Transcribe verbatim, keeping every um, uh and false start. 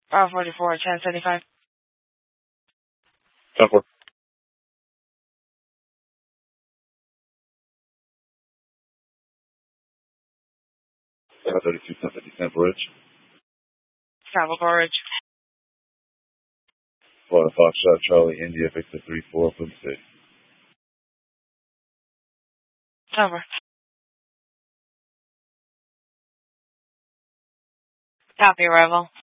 Bravo forty-four, ten seventy-five. ten four. Bravo thirty-two, ten fifty, Sample Ridge. Travel Ridge. Florida Foxtrot, Charlie, India, Victor three four, Boom State. Over. Copy, arrival.